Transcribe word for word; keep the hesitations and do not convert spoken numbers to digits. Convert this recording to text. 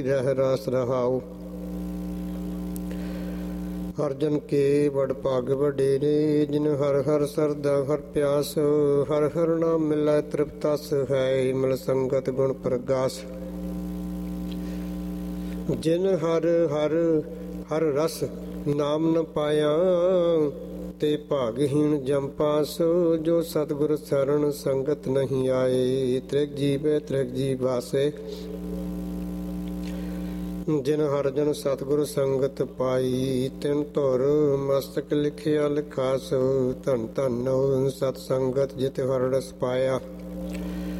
ਰਹਿ ਰਾਸ ਰਹਾਉ। ਹਰ ਜਨ ਕੇ ਬੜ ਭਾਗ ਵੱਡੇ ਨੇ, ਜਿਨ ਹਰ ਹਰ ਸਰਦਾ ਹਰ ਪਿਆਸ। ਹਰ ਹਰ ਨਾਮ ਮਿਲੈ ਤ੍ਰਿਪਤਸ ਹੈ, ਮਿਲ ਸੰਗਤ ਗੁਣ ਪ੍ਰਗਾਸ। ਜਿਨ ਹਰ ਹਰ ਹਰ ਰਸ ਨਾਮ ਨ ਪਾਇਆ, ਤੇ ਭਾਗਹੀਣ ਜਮ ਪਾਸ। ਜੋ ਸਤਿਗੁਰ ਸਰਣ ਸੰਗਤ ਨਹੀਂ ਆਏ, ਤ੍ਰਿਗ ਜੀਵੈ ਤ੍ਰਿਗ ਜੀ ਵਾਸੇ। ਜਿਨ ਹਰ ਜਨ ਸਤਿਗੁਰ ਸੰਗਤ ਪਾਈ, ਤਿਨ ਧੁਰ ਮਸਤਕ ਲਿਖਿਆ ਲਿਖਾਸ। ਧਨ ਧਨ ਸਤ ਸੰਗਤ ਜਿਤ ਹਰ ਰਸ ਪਾਇਆ।